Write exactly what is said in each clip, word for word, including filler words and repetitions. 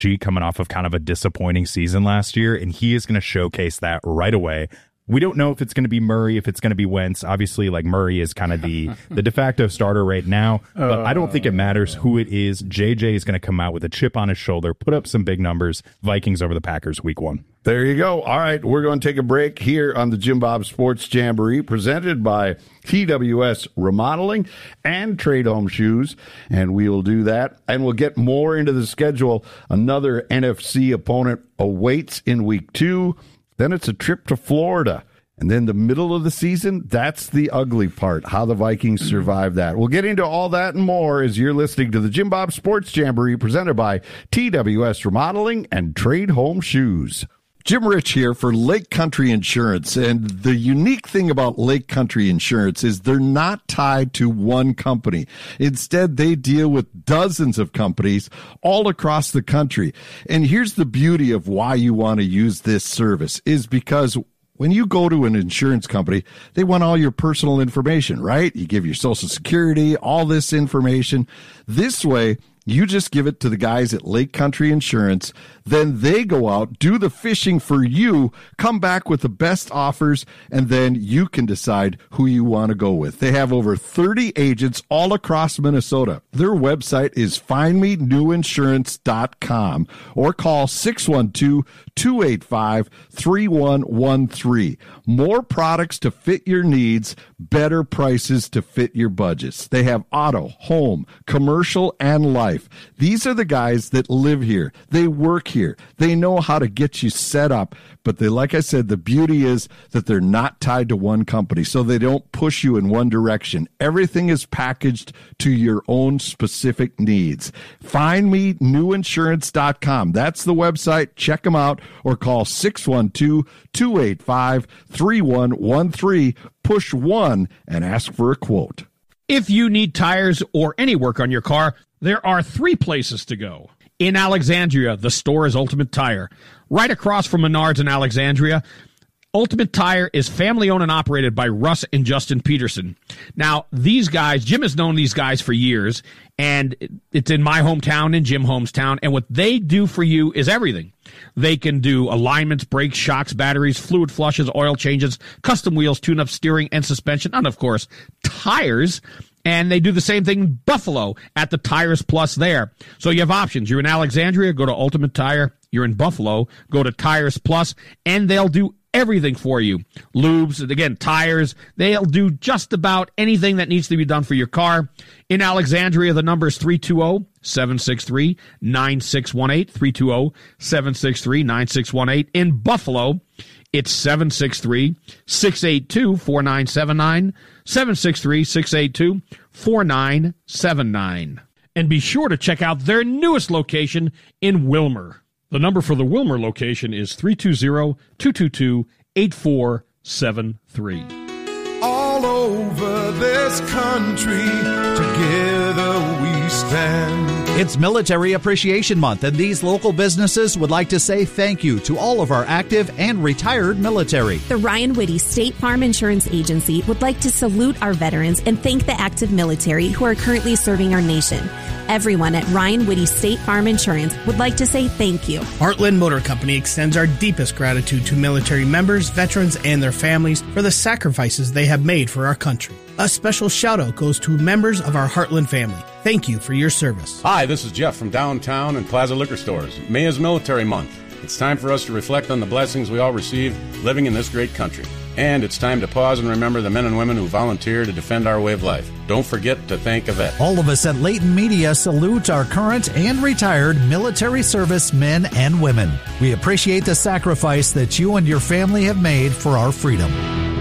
G coming off of kind of a disappointing season last year, and he is going to showcase that right away. We don't know if it's going to be Murray, if it's going to be Wentz. Obviously, like Murray is kind of the, the de facto starter right now, but uh, I don't think it matters who it is. J J is going to come out with a chip on his shoulder, put up some big numbers. Vikings over the Packers week one. There you go. All right, we're going to take a break here on the Jim Bob Sports Jamboree, presented by T W S Remodeling and Trade Home Shoes, and we will do that, and we'll get more into the schedule. Another N F C opponent awaits in week two. Then it's a trip to Florida. And then the middle of the season, that's the ugly part, how the Vikings survive that. We'll get into all that and more as you're listening to the Jim Bob Sports Jamboree, presented by T W S Remodeling and Trade Home Shoes. Jim Rich here for Lake Country Insurance, and the unique thing about Lake Country Insurance is they're not tied to one company. Instead, they deal with dozens of companies all across the country. And here's the beauty of why you want to use this service, is because when you go to an insurance company, they want all your personal information, right? You give your Social Security, all this information. This way, you just give it to the guys at Lake Country Insurance. Then they go out, do the fishing for you, come back with the best offers, and then you can decide who you want to go with. They have over thirty agents all across Minnesota. Their website is find me new insurance dot com or call six one two, two eight five, three one one three. More products to fit your needs, better prices to fit your budgets. They have auto, home, commercial, and life. These are the guys that live here. They work here. They know how to get you set up. But they, like I said, the beauty is that they're not tied to one company, so they don't push you in one direction. Everything is packaged to your own specific needs. find me new insurance dot com. That's the website. Check them out or call six one two, two eight five, three one one three. Push one and ask for a quote. If you need tires or any work on your car, there are three places to go. In Alexandria, the store is Ultimate Tire. Right across from Menards in Alexandria, Ultimate Tire is family-owned and operated by Russ and Justin Peterson. Now, these guys, Jim has known these guys for years, and it's in my hometown, in Jim Holmes' town, and what they do for you is everything. They can do alignments, brakes, shocks, batteries, fluid flushes, oil changes, custom wheels, tune-up, steering, and suspension, and, of course, tires. And they do the same thing in Buffalo at the Tires Plus there. So you have options. You're in Alexandria, go to Ultimate Tire. You're in Buffalo, go to Tires Plus, and they'll do everything for you. Lubes, again, tires. They'll do just about anything that needs to be done for your car. In Alexandria, the number is three two zero, seven six three, nine six one eight, three two zero, seven six three, nine six one eight. In Buffalo, it's seven six three, six eight two, four nine seven nine, seven six three, six eight two, four nine seven nine. And be sure to check out their newest location in Wilmer. The number for the Wilmer location is three two zero, two two two, eight four seven three. All over this country, together we stand. It's Military Appreciation Month, and these local businesses would like to say thank you to all of our active and retired military. The Ryan Whitty State Farm Insurance Agency would like to salute our veterans and thank the active military who are currently serving our nation. Everyone at Ryan Whitty State Farm Insurance would like to say thank you. Heartland Motor Company extends our deepest gratitude to military members, veterans, and their families for the sacrifices they have made for our country. A special shout-out goes to members of our Heartland family. Thank you for your service. Hi, this is Jeff from Downtown and Plaza Liquor Stores. May is Military Month. It's time for us to reflect on the blessings we all receive living in this great country. And it's time to pause and remember the men and women who volunteer to defend our way of life. Don't forget to thank a vet. All of us at Leighton Media salute our current and retired military service men and women. We appreciate the sacrifice that you and your family have made for our freedom.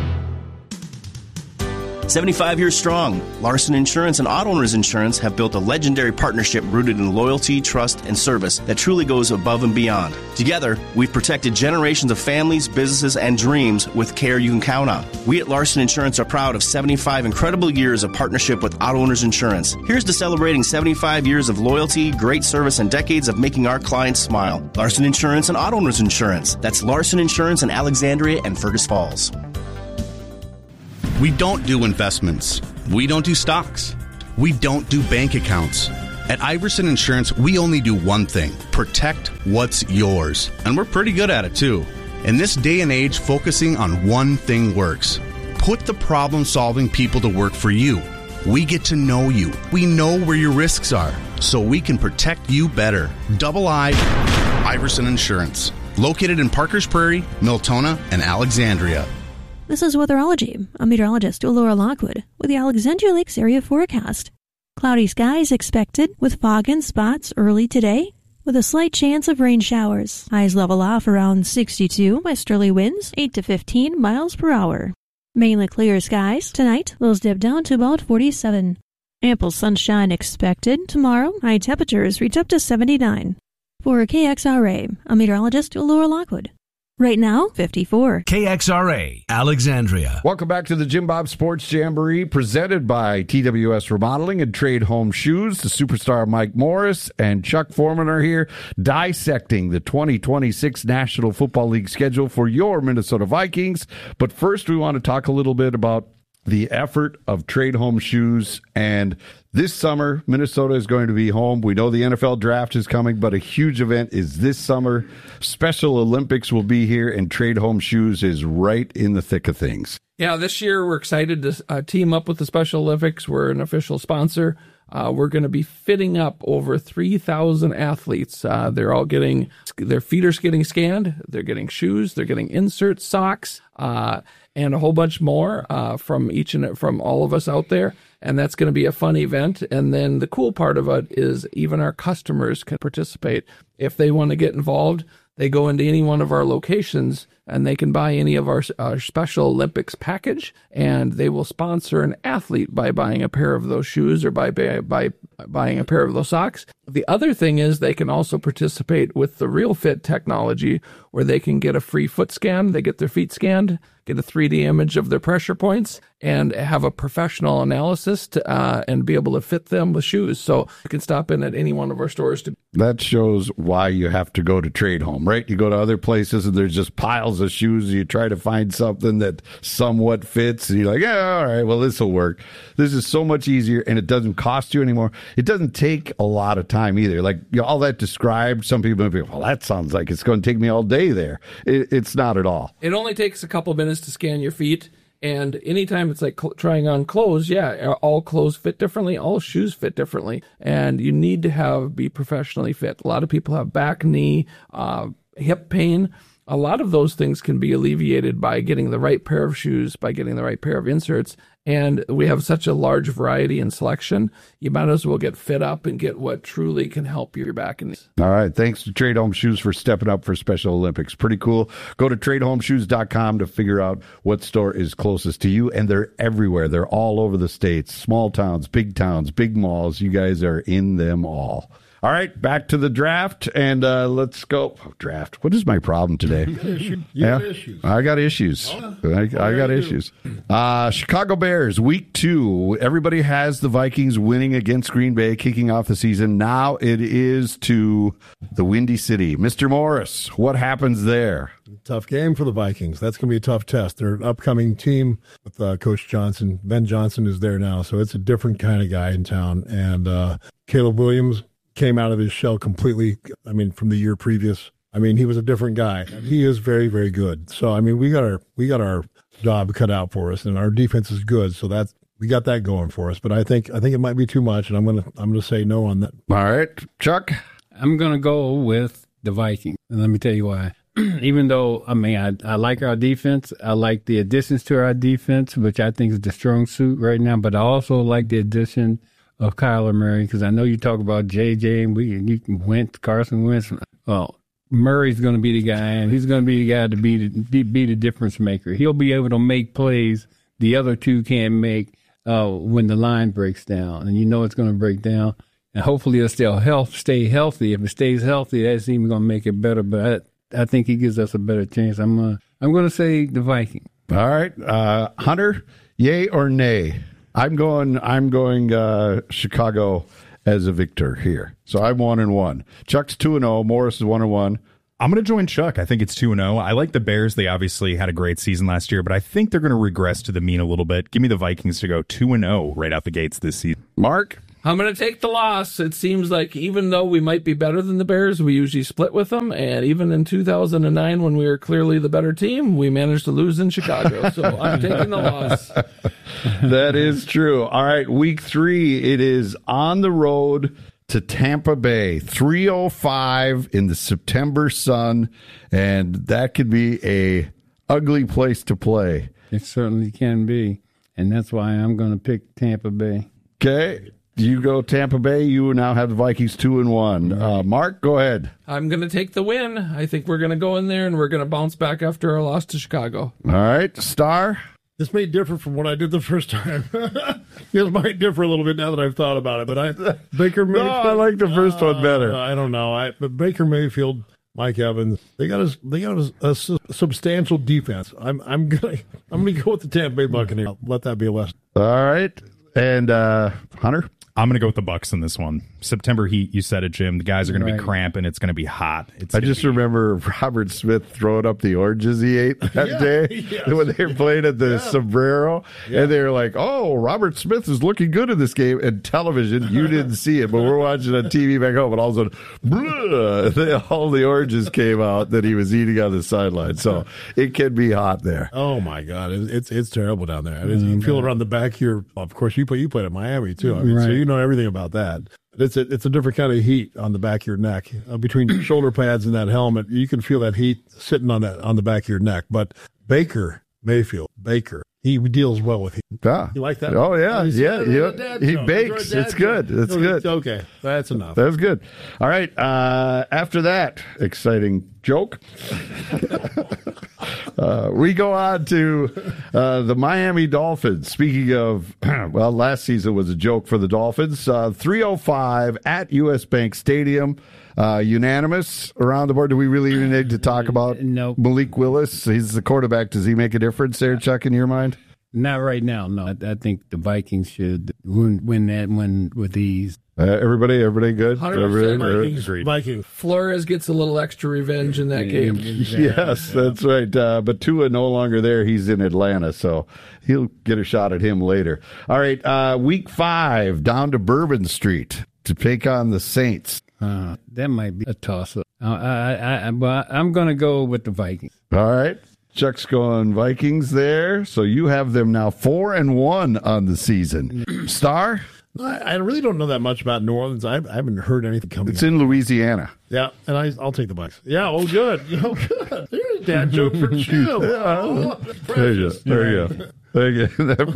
seventy-five years strong, Larson Insurance and Auto Owners Insurance have built a legendary partnership rooted in loyalty, trust, and service that truly goes above and beyond. Together, we've protected generations of families, businesses, and dreams with care you can count on. We at Larson Insurance are proud of seventy-five incredible years of partnership with Auto Owners Insurance. Here's to celebrating seventy-five years of loyalty, great service, and decades of making our clients smile. Larson Insurance and Auto Owners Insurance. That's Larson Insurance in Alexandria and Fergus Falls. We don't do investments. We don't do stocks. We don't do bank accounts. At Iverson Insurance, we only do one thing: protect what's yours. And we're pretty good at it, too. In this day and age, focusing on one thing works. Put the problem-solving people to work for you. We get to know you. We know where your risks are, so we can protect you better. Double I, Iverson Insurance. Located in Parkers Prairie, Miltona, and Alexandria. This is Weatherology. I'm meteorologist Laura Lockwood with the Alexandria Lakes area forecast. Cloudy skies expected with fog in spots early today with a slight chance of rain showers. Highs level off around sixty-two, westerly winds eight to fifteen miles per hour. Mainly clear skies tonight. Lows dip down to about forty-seven. Ample sunshine expected tomorrow. High temperatures reach up to seventy-nine. For K X R A, I'm meteorologist Laura Lockwood. Right now, fifty-four. K X R A, Alexandria. Welcome back to the Jim Bob Sports Jamboree, presented by T W S Remodeling and Trade Home Shoes. The superstar Mike Morris and Chuck Foreman are here dissecting the twenty twenty-six National Football League schedule for your Minnesota Vikings. But first, we want to talk a little bit about the effort of Trade Home Shoes. And this summer, Minnesota is going to be home. We know the N F L draft is coming, but a huge event is this summer. Special Olympics will be here, and Trade Home Shoes is right in the thick of things. Yeah, this year we're excited to uh, team up with the Special Olympics. We're an official sponsor. Uh, we're going to be fitting up over three thousand athletes. Uh, they're all getting, their feet are getting scanned. They're getting shoes. They're getting inserts, socks, uh, and a whole bunch more uh, from each and from all of us out there. And that's going to be a fun event. And then the cool part of it is even our customers can participate. If they want to get involved, they go into any one of our locations and they can buy any of our, our Special Olympics package, and they will sponsor an athlete by buying a pair of those shoes or by, by, by buying a pair of those socks. The other thing is they can also participate with the Real Fit technology, where they can get a free foot scan. They get their feet scanned, get a three D image of their pressure points, and have a professional analysis to, uh, and be able to fit them with shoes. So you can stop in at any one of our stores. To That shows why you have to go to Trade Home, right? You go to other places and there's just piles of shoes. You try to find something that somewhat fits, and you're like, yeah, all right, well, this will work. This is so much easier, and it doesn't cost you anymore. It doesn't take a lot of time either. Like, you know, all that described, some people would be, well, that sounds like it's going to take me all day there. It, it's not at all. It only takes a couple minutes to scan your feet. And anytime it's like cl- trying on clothes, yeah, all clothes fit differently, all shoes fit differently, and you need to have be professionally fit. A lot of people have back, knee, uh, hip pain. A lot of those things can be alleviated by getting the right pair of shoes, by getting the right pair of inserts. And we have such a large variety and selection, you might as well get fit up and get what truly can help your back and knees. All right. Thanks to Trade Home Shoes for stepping up for Special Olympics. Pretty cool. Go to trade home shoes dot com to figure out what store is closest to you. And they're everywhere. They're all over the states. Small towns, big towns, big malls. You guys are in them all. All right, back to the draft, and uh, let's go. Oh, draft. What is my problem today? you yeah, got issues. I got issues. Oh, I, I got issues. Uh, Chicago Bears, week two. Everybody has the Vikings winning against Green Bay, kicking off the season. Now it is to the Windy City. Mister Morris, what happens there? Tough game for the Vikings. That's going to be a tough test. They're an upcoming team with uh, Coach Johnson. Ben Johnson is there now, so it's a different kind of guy in town. And uh, Caleb Williams came out of his shell completely. I mean, from the year previous. I mean, he was a different guy. He is very, very good. So, I mean, we got our we got our job cut out for us, and our defense is good. So that's we got that going for us. But I think I think it might be too much, and I'm gonna I'm gonna say no on that. All right, Chuck. I'm gonna go with the Vikings, and let me tell you why. Even though I mean I I like our defense, I like the additions to our defense, which I think is the strong suit right now. But I also like the addition of Kyler Murray, because I know you talk about J J and we and you Wentz, Carson Wentz. Well, Murray's going to be the guy, and he's going to be the guy to be the, be, be the difference maker. He'll be able to make plays the other two can't make uh, when the line breaks down, and you know it's going to break down. And hopefully it'll still health, stay healthy. If it stays healthy, that's even going to make it better. But I, I think he gives us a better chance. I'm uh, I'm going to say the Vikings. All right, uh, Hunter, yay or nay? I'm going. I'm going. Uh, Chicago as a victor here. So I'm one and one. Chuck's two and zero. Morris is one and one. I'm going to join Chuck. I think it's two and zero. I like the Bears. They obviously had a great season last year, but I think they're going to regress to the mean a little bit. Give me the Vikings to go two and zero right out the gates this season. Mark. I'm going to take the loss. It seems like even though we might be better than the Bears, we usually split with them. And even in two thousand nine, when we were clearly the better team, we managed to lose in Chicago. So I'm taking the loss. That is true. All right, week three, it is on the road to Tampa Bay, three oh five in the September sun, and that could be a ugly place to play. It certainly can be, and that's why I'm going to pick Tampa Bay. Okay. You go Tampa Bay. You now have the Vikings two and one. Uh, Mark, go ahead. I'm going to take the win. I think we're going to go in there and we're going to bounce back after our loss to Chicago. All right, Star. This may differ from what I did the first time. It might differ a little bit now that I've thought about it. But I, Baker Mayfield. No, I like the first uh, one better. I don't know. I, but Baker Mayfield, Mike Evans, they got a they got a, a su- substantial defense. I'm I'm gonna I'm gonna go with the Tampa Bay Buccaneers. Let that be a lesson. All right, and uh, Hunter. I'm going to go with the Bucs in this one. September heat, you said it, Jim. The guys are going right. to be cramping. It's going to be hot. It's I just be... remember Robert Smith throwing up the oranges he ate that yeah, day yes. when they were playing at the yeah. Sombrero. Yeah. And they were like, oh, Robert Smith is looking good in this game. And television, you didn't see it, but we're watching on T V back home. And all of a sudden, blah, all the oranges came out that he was eating on the sideline. So it can be hot there. Oh, my God. It's it's, it's terrible down there. I mean, you can feel it around the back here. Of course, you, play, you played at Miami, too. I mean, right. So you know everything about that. It's a, it's a different kind of heat on the back of your neck. Uh, between your shoulder pads and that helmet, you can feel that heat sitting on that on the back of your neck. But Baker Mayfield, Baker, he deals well with heat. Ah. You like that? Oh, yeah. Yeah. yeah. He no, bakes. It's good. It's good. Okay. That's enough. That's good. All right. Uh, after that exciting joke, uh, we go on to uh, the Miami Dolphins. Speaking of, well, last season was a joke for the Dolphins. Uh, three oh five at U S. Bank Stadium. Uh, unanimous around the board. Do we really even need to talk about nope. Malik Willis? He's the quarterback. Does he make a difference there, Chuck, in your mind? Not right now, no. I, I think the Vikings should win, win that one with ease. Uh, everybody, everybody good? one hundred percent everybody, Vikings, Vikings. Flores gets a little extra revenge in that game. Yes, that's right. Uh, but Tua no longer there. He's in Atlanta, so he'll get a shot at him later. All right, uh, week five, down to Bourbon Street to take on the Saints. Uh, that might be a toss-up. Uh, I, I, I, but I'm going to go with the Vikings. All right. Chuck's going Vikings there. So you have them now four and one on the season. Star? I, I really don't know that much about New Orleans. I, I haven't heard anything coming. It's in Louisiana. Yeah, and I, I'll take the Bucs. Yeah, oh, good. Oh, good. There's a dad joke for Jim. Yeah. Oh, there you go. There you go. There you go. That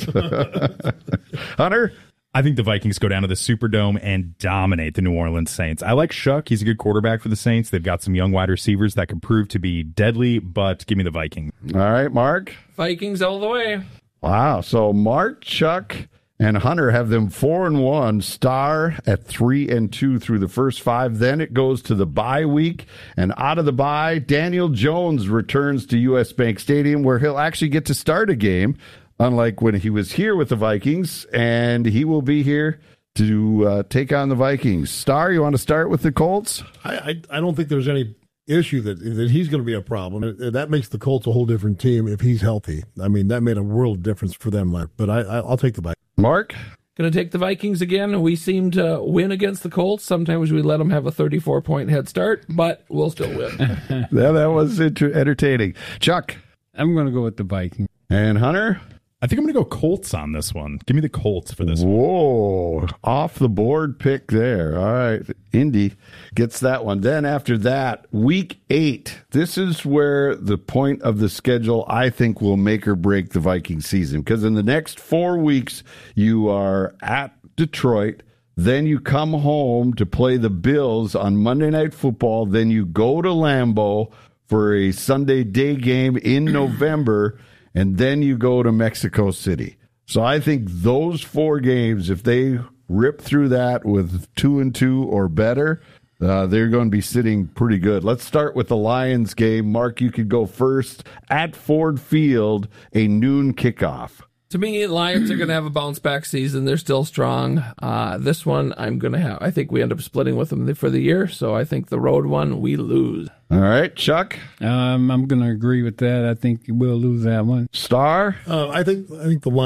precious. Hunter? I think the Vikings go down to the Superdome and dominate the New Orleans Saints. I like Shuck. He's a good quarterback for the Saints. They've got some young wide receivers that could prove to be deadly, but give me the Vikings. All right, Mark? Vikings all the way. Wow. So Mark, Chuck, and Hunter have them four and one. Star at three and two through the first five. Then it goes to the bye week, and out of the bye, Daniel Jones returns to U S. Bank Stadium, where he'll actually get to start a game. Unlike when he was here with the Vikings, and he will be here to uh, take on the Vikings. Star, you want to start with the Colts? I I, I don't think there's any issue that that he's going to be a problem. That makes the Colts a whole different team if he's healthy. I mean, that made a world of difference for them. But I, I I'll take the Vikings. Mark? Going to take the Vikings again. We seem to win against the Colts. Sometimes we let them have a thirty-four point head start, but we'll still win. Yeah, that was inter- entertaining. Chuck? I'm going to go with the Vikings. And Hunter? I think I'm going to go Colts on this one. Give me the Colts for this Whoa, one. Off the board pick there. All right, Indy gets that one. Then after that, week eight. This is where the point of the schedule, I think, will make or break the Viking season. Because in the next four weeks, you are at Detroit. Then you come home to play the Bills on Monday Night Football. Then you go to Lambeau for a Sunday day game in November. And then you go to Mexico City. So I think those four games, if they rip through that with two and two or better, uh, they're going to be sitting pretty good. Let's start with the Lions game. Mark, you could go first. At Ford Field, a noon kickoff. To me, Lions are going to have a bounce-back season. They're still strong. Uh, this one, I'm going to have. I think we end up splitting with them for the year, so I think the road one, we lose. All right, Chuck? Um, I'm going to agree with that. I think we'll lose that one. Star? Uh, I think I think the Lions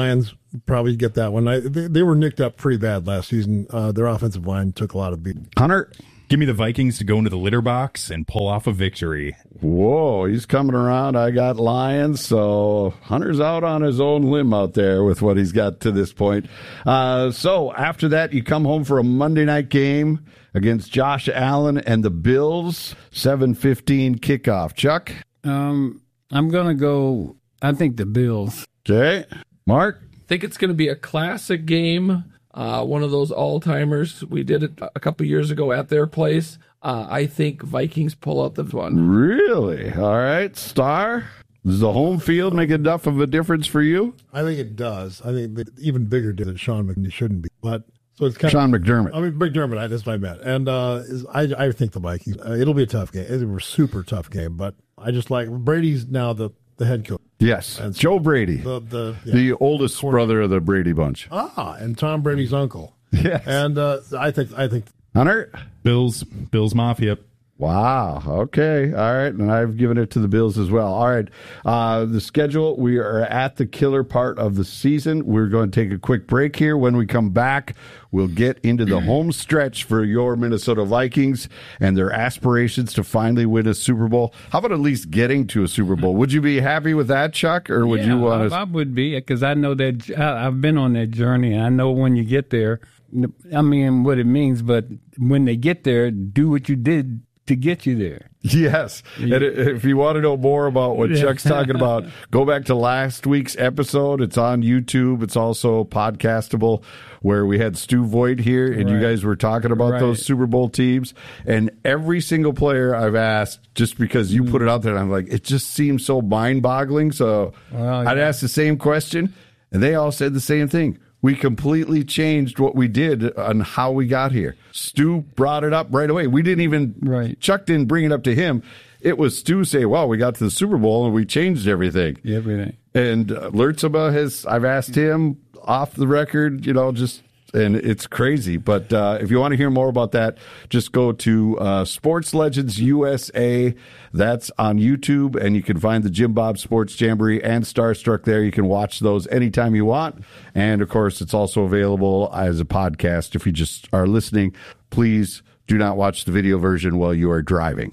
probably get that one. I, they, they were nicked up pretty bad last season. Uh, their offensive line took a lot of beat. Hunter, give me the Vikings to go into the litter box and pull off a victory. Whoa, he's coming around. I got Lions, so Hunter's out on his own limb out there with what he's got to this point. Uh, so after that, you come home for a Monday night game against Josh Allen and the Bills, seven fifteen kickoff. Chuck? Um, I'm going to go, I think the Bills. Okay. Mark? I think it's going to be a classic game, uh, one of those all-timers. We did it a couple years ago at their place. Uh, I think Vikings pull out the one. Really? All right. Star? Does the home field make enough of a difference for you? I think it does. I think that even bigger than Sean McDermott shouldn't be. But so it's kind Sean of, McDermott. I mean, McDermott, I, that's what I meant. And uh, is, I, I think the Vikings, uh, it'll be a tough game. It'll be a super tough game. But I just like, Brady's now the, the head coach. Yes, and Joe Brady, the the, yeah, the oldest brother of the Brady bunch. Ah, and Tom Brady's uncle. Yes, and uh, I think I think Hunter Bills Bills Mafia. Wow. Okay. All right. And I've given it to the Bills as well. All right. Uh, the schedule, we are at the killer part of the season. We're going to take a quick break here. When we come back, we'll get into the home stretch for your Minnesota Vikings and their aspirations to finally win a Super Bowl. How about at least getting to a Super Bowl? Would you be happy with that, Chuck? Or would yeah, you want to? I, I would be, because I know that I, I've been on that journey. And I know when you get there, I mean, what it means. But when they get there, do what you did to get you there. Yes. Yeah. And if you want to know more about what Chuck's talking about, go back to last week's episode. It's on YouTube. It's also podcastable, where we had Stu Voigt here, and right. you guys were talking about right. those Super Bowl teams. And every single player I've asked, just because you mm. put it out there, and I'm like, it just seems so mind-boggling. So well, yeah. I'd ask the same question, and they all said the same thing. We completely changed what we did on how we got here. Stu brought it up right away. We didn't even, right. Chuck didn't bring it up to him. It was Stu say, well, we got to the Super Bowl and we changed everything. Everything. And uh, Lertzema has, I've asked him off the record, you know, just, and it's crazy. But uh, if you want to hear more about that, just go to uh, Sports Legends U S A. That's on YouTube, and you can find the Jim Bob Sports Jamboree and Starstruck there. You can watch those anytime you want. And, of course, it's also available as a podcast. If you just are listening, please do not watch the video version while you are driving.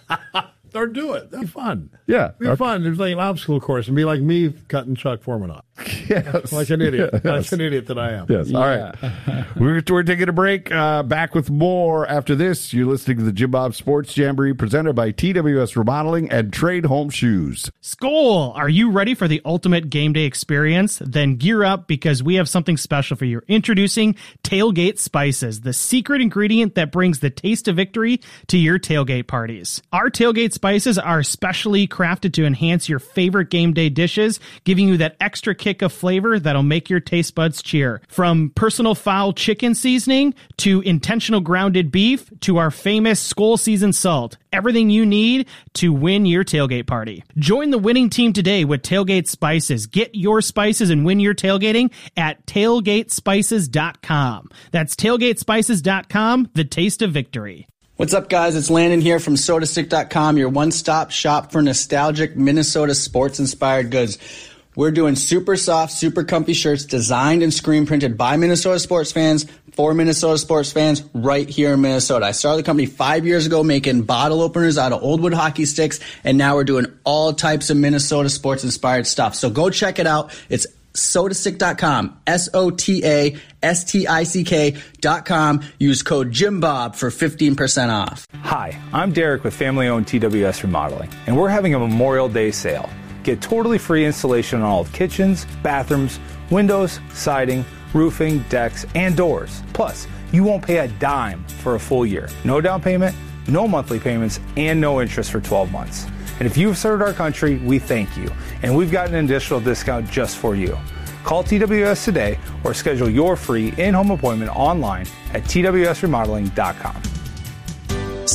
Or do it. That'd be fun. Yeah. It'd be fun. There's like an obstacle course and be like me cutting Chuck Foreman off. Yes. Like an idiot. Yes. Like an idiot that I am. Yes. Yeah. All right. we're, we're taking a break. Uh, back with more after this. You're listening to the Jim Bob Sports Jamboree presented by T W S Remodeling and Trade Home Shoes. Skol! Are you ready for the ultimate game day experience? Then gear up, because we have something special for you. Introducing Tailgate Spices, the secret ingredient that brings the taste of victory to your tailgate parties. Our Tailgate Spices are specially crafted to enhance your favorite game day dishes, giving you that extra kick of flavor that'll make your taste buds cheer. From personal foul chicken seasoning to intentional grounded beef to our famous Skol seasoned salt. Everything you need to win your tailgate party. Join the winning team today with Tailgate Spices. Get your spices and win your tailgating at tailgate spices dot com. That's tailgate spices dot com, the taste of victory. What's up, guys? It's Landon here from soda stick dot com, your one-stop shop for nostalgic Minnesota sports-inspired goods. We're doing super soft, super comfy shirts designed and screen printed by Minnesota sports fans for Minnesota sports fans right here in Minnesota. I started the company five years ago making bottle openers out of old wood hockey sticks, and now we're doing all types of Minnesota sports-inspired stuff. So go check it out. It's soda stick dot com, S O T A S T I C K dot com. Use code JimBob for fifteen percent off. Hi, I'm Derek with family-owned T W S Remodeling, and we're having a Memorial Day sale. Get totally free installation on all kitchens, bathrooms, windows, siding, roofing, decks, and doors. Plus, you won't pay a dime for a full year. No down payment, no monthly payments, and no interest for twelve months. And if you've served our country, we thank you. And we've got an additional discount just for you. Call T W S today or schedule your free in-home appointment online at T W S remodeling dot com.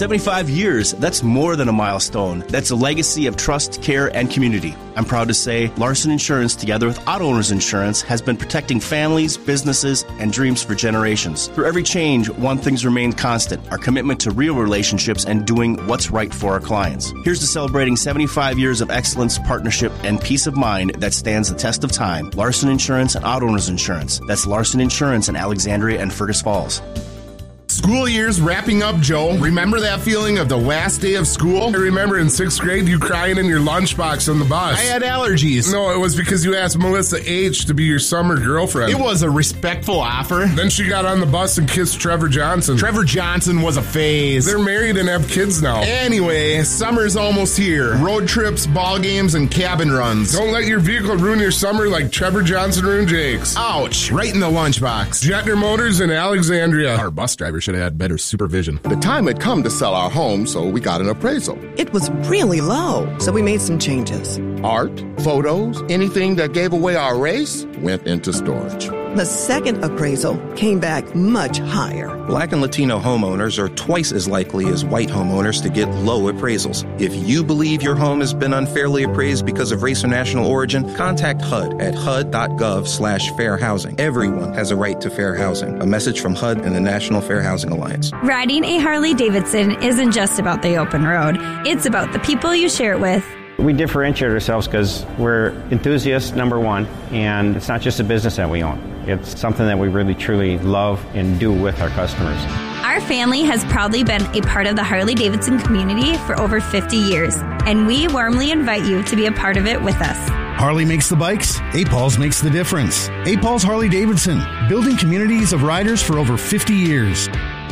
seventy-five years, that's more than a milestone. That's a legacy of trust, care, and community. I'm proud to say Larson Insurance, together with Auto Owners Insurance, has been protecting families, businesses, and dreams for generations. Through every change, one thing's remained constant: our commitment to real relationships and doing what's right for our clients. Here's to celebrating seventy-five years of excellence, partnership, and peace of mind that stands the test of time. Larson Insurance and Auto Owners Insurance. That's Larson Insurance in Alexandria and Fergus Falls. School year's wrapping up, Joe. Remember that feeling of the last day of school? I remember in sixth grade you crying in your lunchbox on the bus. I had allergies. No, it was because you asked Melissa H. to be your summer girlfriend. It was a respectful offer. Then she got on the bus and kissed Trevor Johnson. Trevor Johnson was a phase. They're married and have kids now. Anyway, summer's almost here. Road trips, ball games, and cabin runs. Don't let your vehicle ruin your summer like Trevor Johnson ruined Jake's. Ouch, right in the lunchbox. Jetner Motors in Alexandria. Our bus driver should have had better supervision. The time had come to sell our home, so we got an appraisal. It was really low, so we made some changes. Art, photos, anything that gave away our race went into storage. The second appraisal came back much higher. Black and Latino homeowners are twice as likely as white homeowners to get low appraisals. If you believe your home has been unfairly appraised because of race or national origin, contact H U D at H U D dot gov slash fair housing. Everyone has a right to fair housing. A message from H U D and the National Fair Housing Alliance. Riding a Harley-Davidson isn't just about the open road. It's about the people you share it with. We differentiate ourselves because we're enthusiasts, number one, and it's not just a business that we own. It's something that we really, truly love and do with our customers. Our family has proudly been a part of the Harley-Davidson community for over fifty years, and we warmly invite you to be a part of it with us. Harley makes the bikes, A P A Ls makes the difference. A P A Ls Harley-Davidson, building communities of riders for over fifty years.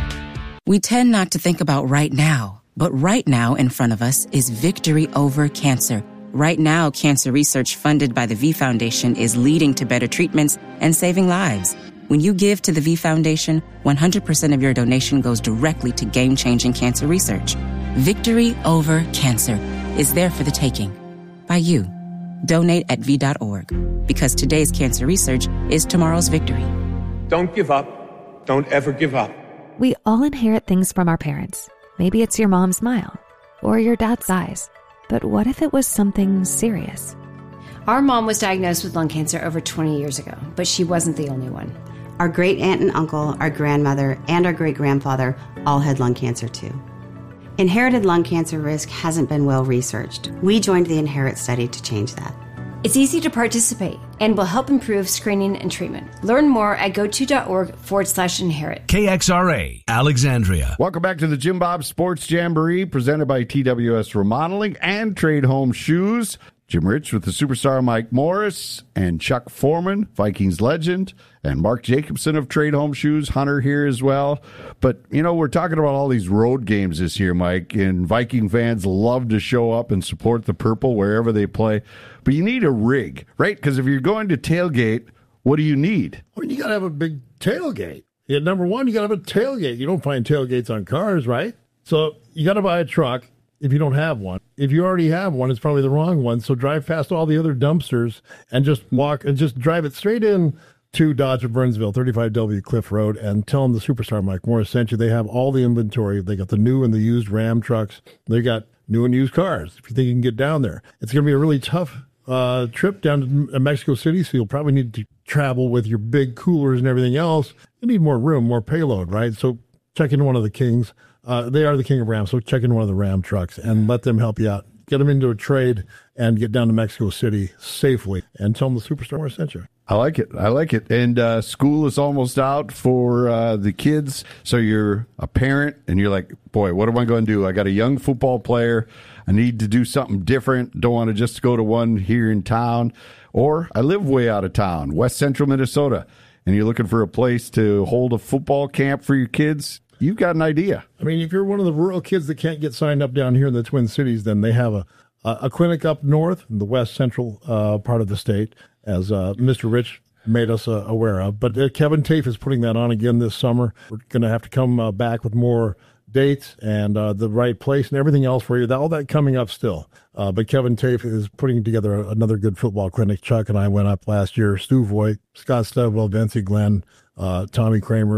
We tend not to think about right now. But right now in front of us is victory over cancer. Right now, cancer research funded by the V Foundation is leading to better treatments and saving lives. When you give to the V Foundation, one hundred percent of your donation goes directly to game-changing cancer research. Victory over cancer is there for the taking. By you. Donate at V dot org. Because today's cancer research is tomorrow's victory. Don't give up. Don't ever give up. We all inherit things from our parents. Maybe it's your mom's smile or your dad's eyes. But what if it was something serious? Our mom was diagnosed with lung cancer over twenty years ago, but she wasn't the only one. Our great aunt and uncle, our grandmother, and our great grandfather all had lung cancer too. Inherited lung cancer risk hasn't been well researched. We joined the Inherit study to change that. It's easy to participate and will help improve screening and treatment. Learn more at goto.org forward slash inherit. K X R A, Alexandria. Welcome back to the Jim Bob Sports Jamboree, presented by T W S Remodeling and Trade Home Shoes. Jim Rich with the superstar Mike Morris and Chuck Foreman, Vikings legend, and Mark Jacobson of Trade Home Shoes, Hunter here as well. But, you know, we're talking about all these road games this year, Mike, and Viking fans love to show up and support the Purple wherever they play. But you need a rig, right? Because if you're going to tailgate, what do you need? I mean, you got to have a big tailgate. Yeah, number one, you got to have a tailgate. You don't find tailgates on cars, right? So you got to buy a truck if you don't have one. If you already have one, it's probably the wrong one. So drive past all the other dumpsters and just walk and just drive it straight in to Dodge of Burnsville, thirty-five W Cliff Road, and tell them the superstar Mike Morris sent you. They have all the inventory. They got the new and the used Ram trucks. They got new and used cars if you think you can get down there. It's going to be a really tough uh, trip down to Mexico City, so you'll probably need to travel with your big coolers and everything else. You need more room, more payload, right? So check into one of the Kings. Uh, they are the king of Ram, so check in one of the Ram trucks and let them help you out. Get them into a trade and get down to Mexico City safely and tell them the superstar Morris sent you. I like it. I like it. And uh, school is almost out for uh, the kids. So you're a parent and you're like, boy, what am I going to do? I got a young football player. I need to do something different. Don't want to just go to one here in town. Or I live way out of town, West Central Minnesota, and you're looking for a place to hold a football camp for your kids. You've got an idea. I mean, if you're one of the rural kids that can't get signed up down here in the Twin Cities, then they have a a clinic up north in the west central uh, part of the state, as uh, Mister Rich made us uh, aware of. But uh, Kevin Tafe is putting that on again this summer. We're going to have to come uh, back with more dates and uh, the right place and everything else for you. All that coming up still. Uh, but Kevin Tafe is putting together another good football clinic. Chuck and I went up last year. Stu Voigt, Scott Studwell, Vincie Glenn, uh, Tommy Kramer,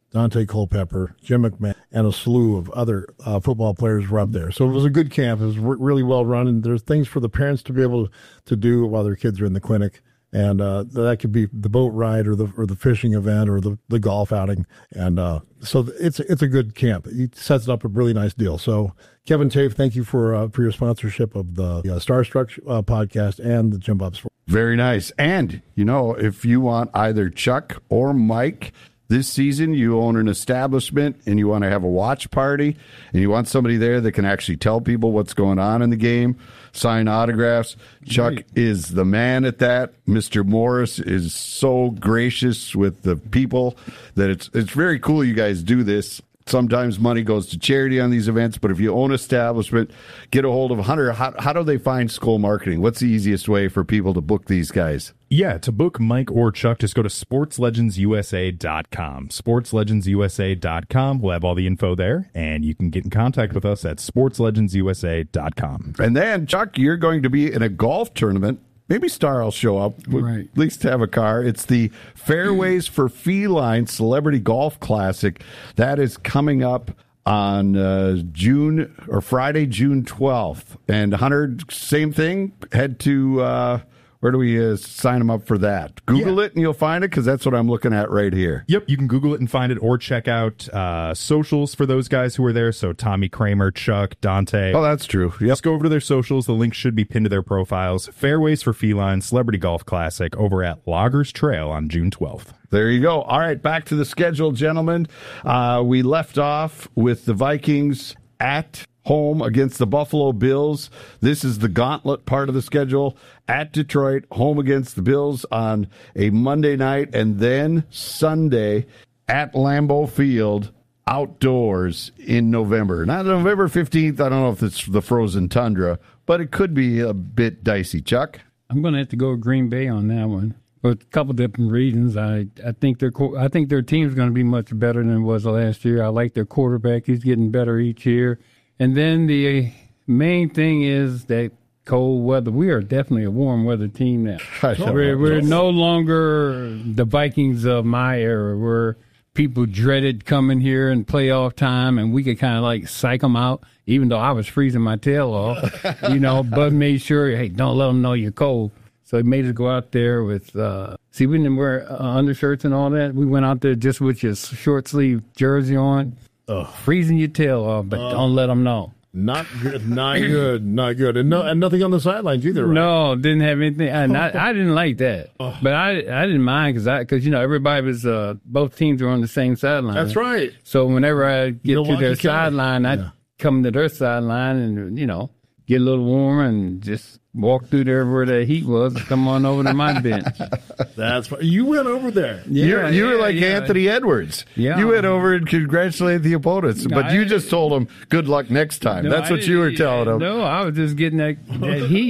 Dante Culpepper, Jim McMahon, and a slew of other uh, football players were up there. So it was a good camp. It was re- really well run, and there's things for the parents to be able to do while their kids are in the clinic. And uh, that could be the boat ride or the or the fishing event or the, the golf outing. And uh, so it's it's a good camp. It sets up a really nice deal. So, Kevin Tafe, thank you for uh, for your sponsorship of the uh, Starstruck uh, podcast and the Jim Bob Sports. Very nice. And, you know, if you want either Chuck or Mike this season, you own an establishment and you want to have a watch party and you want somebody there that can actually tell people what's going on in the game, sign autographs. Chuck right. is the man at that. Mister Morris is so gracious with the people that it's it's very cool you guys do this. Sometimes money goes to charity on these events, but if you own an establishment, get a hold of Hunter. How, how do they find Skull Marketing? What's the easiest way for people to book these guys? Yeah, to book Mike or Chuck, just go to sports legends u s a dot com. sports legends u s a dot com. We'll have all the info there, and you can get in contact with us at sports legends u s a dot com. And then, Chuck, you're going to be in a golf tournament. Maybe Star will show up. We'll right. At least have a car. It's the Fairways for Feline Celebrity Golf Classic. That is coming up on uh, June or Friday, June twelfth. And Hunter, same thing. Head to uh, where do we uh, sign them up for that? Google yeah. it and you'll find it because that's what I'm looking at right here. Yep, you can Google it and find it, or check out uh, socials for those guys who are there. So Tommy Kramer, Chuck, Dante. Oh, that's true. Yep. Just go over to their socials. The link should be pinned to their profiles. Fairways for Feline Celebrity Golf Classic over at Loggers Trail on June twelfth. There you go. All right, back to the schedule, gentlemen. Uh, we left off with the Vikings at home against the Buffalo Bills. This is the gauntlet part of the schedule. At Detroit, home against the Bills on a Monday night, and then Sunday at Lambeau Field outdoors in November. Not November fifteenth. I don't know if it's the frozen tundra, but it could be a bit dicey. Chuck? I'm going to have to go with Green Bay on that one. For a couple different reasons. I, I think their I think their team's going to be much better than it was last year. I like their quarterback. He's getting better each year. And then the main thing is that cold weather. We are definitely a warm weather team now. We're, we're no longer the Vikings of my era, where people dreaded coming here in playoff time, and we could kind of like psych them out, even though I was freezing my tail off. You know, Bud made sure, hey, don't let them know you're cold. So he made us go out there with, uh, see, we didn't wear uh, undershirts and all that. We went out there just with your short sleeve jersey on, Ugh. freezing your tail off, but uh, don't let them know. Not good, not good, not good. And no, and nothing on the sidelines either, right? No, didn't have anything. And I, I didn't like that. Oh. But I I didn't mind because, I because you know, everybody was, uh, both teams were on the same sideline. That's right. So whenever I get to their sideline, I yeah. come to their sideline and, you know, get a little warmer and just walk through there where the heat was and come on over to my bench. That's right. You went over there. Yeah, you, you yeah, were like yeah. Anthony Edwards. Yeah. You went over and congratulated the opponents, but I, you just told them, good luck next time. No, That's I what you were telling them. No, I was just getting that, that heat.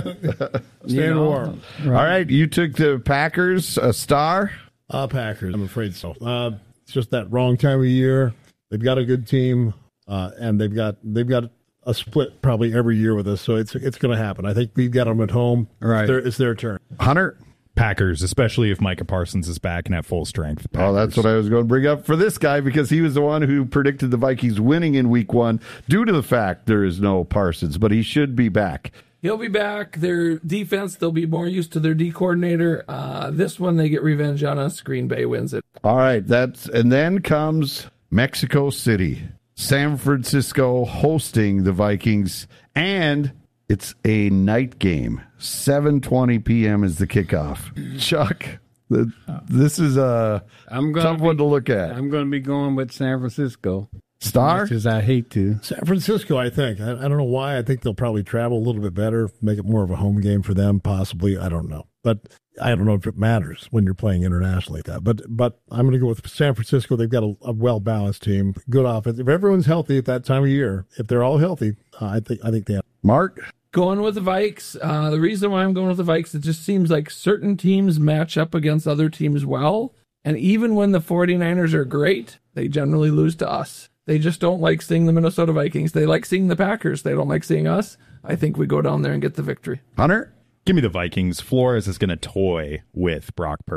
Staying know? warm. Right. All right, you took the Packers, a star? Uh, Packers, I'm afraid so. Uh, it's just that wrong time of year. They've got a good team, uh, and they've got they've got a split probably every year with us, so it's it's going to happen. I think we've got them at home. All right. It's their, it's their turn. Hunter? Packers, especially if Micah Parsons is back and at full strength. Packers. Oh, that's what I was going to bring up for this guy, because he was the one who predicted the Vikings winning in week one due to the fact there is no Parsons, but he should be back. He'll be back. Their defense, they'll be more used to their D coordinator. Uh, this one, they get revenge on us. Green Bay wins it. All right. That's and then comes Mexico City. San Francisco hosting the Vikings, and it's a night game. seven twenty p.m. is the kickoff. Chuck, the, this is a I'm gonna tough be, one to look at. I'm going to be going with San Francisco. Star? As much as I hate to. San Francisco, I think. I, I don't know why. I think they'll probably travel a little bit better, make it more of a home game for them, possibly. I don't know. But I don't know if it matters when you're playing internationally like that. But but I'm going to go with San Francisco. They've got a, a well-balanced team, good offense. If everyone's healthy at that time of year, if they're all healthy, uh, I think I think they have. Mark? Going with the Vikes. Uh, the reason why I'm going with the Vikes, it just seems like certain teams match up against other teams well. And even when the 49ers are great, they generally lose to us. They just don't like seeing the Minnesota Vikings. They like seeing the Packers. They don't like seeing us. I think we go down there and get the victory. Hunter? Give me the Vikings. Flores is going to toy with Brock Purdy.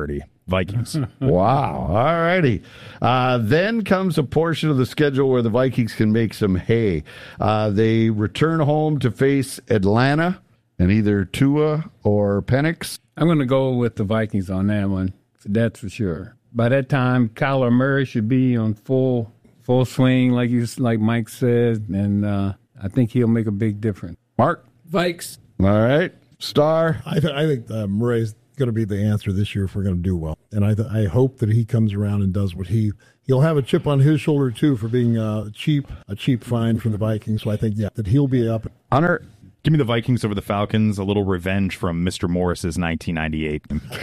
Vikings. Wow. All righty. Uh, then comes a portion of the schedule where the Vikings can make some hay. Uh, they return home to face Atlanta and either Tua or Penix. I'm going to go with the Vikings on that one. That's for sure. By that time, Kyler Murray should be on full full swing, like you, like Mike said, and uh, I think he'll make a big difference. Mark? Vikes. All right. Star? I, th- I think uh, Murray's going to be the answer this year if we're going to do well. And I th- I hope that he comes around and does what he he'll have a chip on his shoulder too for being uh, cheap a cheap find from the Vikings. So I think yeah that he'll be up. Hunter, give me the Vikings over the Falcons. A little revenge from Mister Morris's nineteen ninety-eight.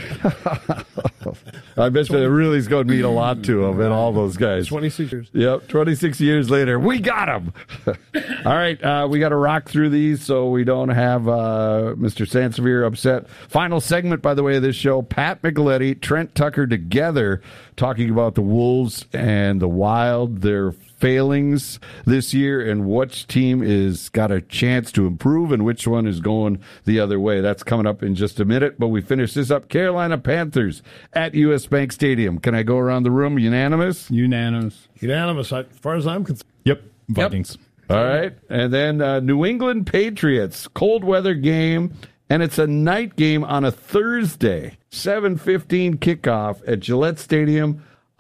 I bet you it really is going to mean a lot to him and all those guys. twenty-six years. Yep, twenty-six years later, we got him. All right, uh, we got to rock through these so we don't have uh, Mister Sansevier upset. Final segment, by the way, of this show, Pat Micheletti, Trent Tucker together talking about the Wolves and the Wild, their failings this year, and which team is got a chance to improve and which one is going the other way. That's coming up in just a minute, but we finish this up. Carolina Panthers at U S Bank Stadium. Can I go around the room? Unanimous? Unanimous. Unanimous, as far as I'm concerned. Yep, Vikings. Yep. All right, and then uh, New England Patriots, cold weather game, and it's a night game on a Thursday, seven fifteen kickoff at Gillette Stadium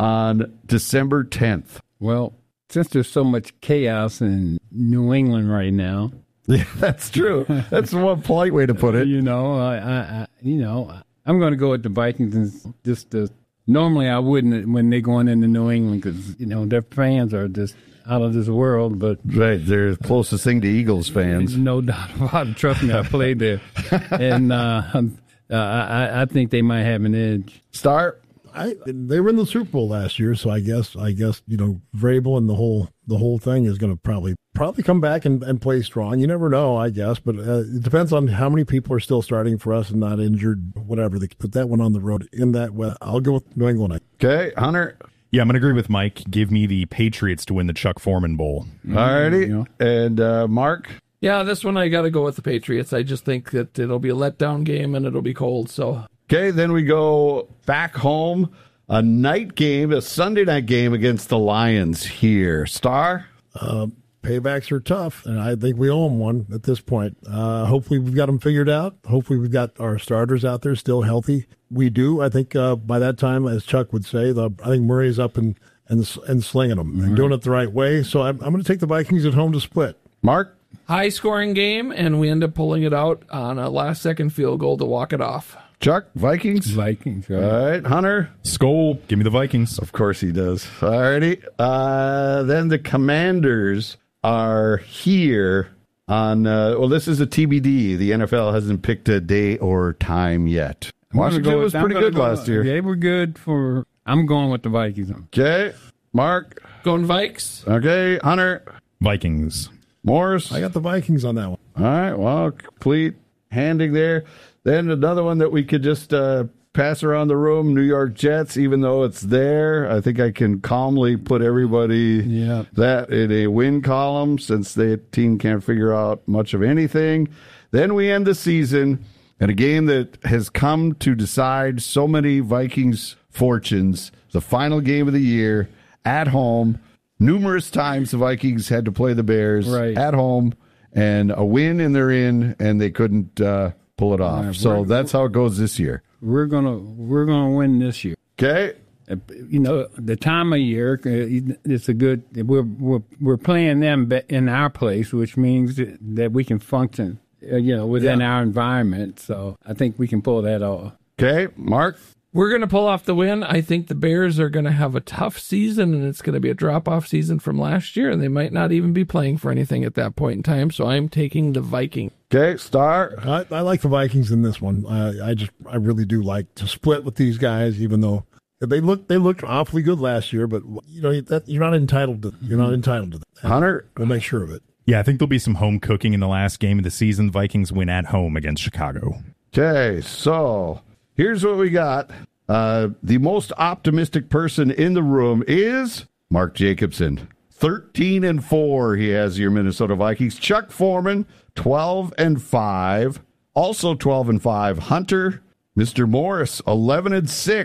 on December tenth. Well, since there's so much chaos in New England right now. Yeah, that's true. That's one polite way to put it. You know, I, I, I you know, I'm going to go with the Vikings. And just to, normally I wouldn't when they're going into New England because, you know, their fans are just out of this world. But right, they're the closest thing to Eagles fans. No doubt about it. Trust me, I played there. And uh, uh, I, I think they might have an edge. Start. I, they were in the Super Bowl last year, so I guess I guess you know Vrabel and the whole the whole thing is going to probably probably come back and, and play strong. You never know, I guess, but uh, it depends on how many people are still starting for us and not injured, whatever. They put that one on the road in that way. I'll go with New England. Okay, Hunter. Yeah, I'm going to agree with Mike. Give me the Patriots to win the Chuck Foreman Bowl. Mm-hmm. All righty, yeah. And uh, Mark. Yeah, this one I got to go with the Patriots. I just think that it'll be a letdown game and it'll be cold. So okay, then we go back home. A night game, a Sunday night game against the Lions here. Star? Uh, paybacks are tough, and I think we owe them one at this point. Uh, hopefully we've got them figured out. Hopefully we've got our starters out there still healthy. We do. I think uh, by that time, as Chuck would say, the, I think Murray's up and, and, and slinging them and doing it the right way. So I'm, I'm going to take the Vikings at home to split. Mark? High scoring game, and we end up pulling it out on a last second field goal to walk it off. Chuck, Vikings? Vikings, right. All right, Hunter? Skull, give me the Vikings. Of course he does. All righty. Uh, then the Commanders are here on, uh, well, this is a T B D. The N F L hasn't picked a day or time yet. Washington go was with, pretty good go, last year. They were good for, I'm going with the Vikings. Okay, Mark? Going Vikes. Okay, Hunter? Vikings. Morris? I got the Vikings on that one. All right, well, complete handing there. Then another one that we could just uh, pass around the room, New York Jets, even though it's there. I think I can calmly put everybody yeah. that in a win column since the team can't figure out much of anything. Then we end the season in a game that has come to decide so many Vikings fortunes, the final game of the year at home. Numerous times the Vikings had to play the Bears right. at home, and a win and they're in, and they couldn't uh, pull it off. Yeah, so that's how it goes this year. We're gonna we're gonna win this year. Okay. You know, the time of year, it's a good. We're we're we're playing them in our place, which means that we can function, you know, within yeah. our environment. So I think we can pull that off. Okay, Mark. We're going to pull off the win. I think the Bears are going to have a tough season, and it's going to be a drop-off season from last year, and they might not even be playing for anything at that point in time, so I'm taking the Vikings. Okay, Star. I, I like the Vikings in this one. I, I just, I really do like to split with these guys, even though they look they looked awfully good last year, but you know that you're not entitled to. You're not entitled to that. Hunter, we'll make sure of it. Yeah, I think there'll be some home cooking in the last game of the season. Vikings win at home against Chicago. Okay, so here's what we got. Uh, the most optimistic person in the room is Mark Jacobson. thirteen and four he has your Minnesota Vikings. Chuck Foreman, twelve and five. Also twelve and five. Hunter, Mister Morris, eleven and six.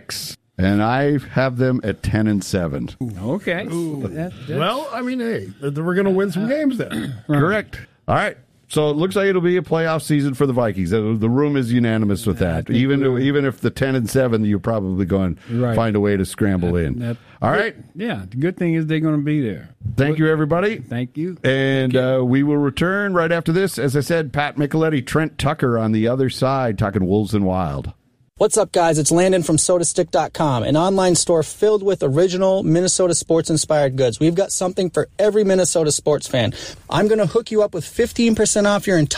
And I have them at ten and seven. Okay. That, well, I mean, hey, we're going to win some games then. Correct. All right. So it looks like it'll be a playoff season for the Vikings. The, the room is unanimous with that. Even if, even if the ten and seven, you're probably going to right. find a way to scramble that, in. That, All right. Yeah. The good thing is they're going to be there. Thank you, everybody. Thank you. And uh, we will return right after this. As I said, Pat Micheletti, Trent Tucker on the other side, talking Wolves and Wild. What's up, guys? It's Landon from soda stick dot com, an online store filled with original Minnesota sports-inspired goods. We've got something for every Minnesota sports fan. I'm going to hook you up with fifteen percent off your entire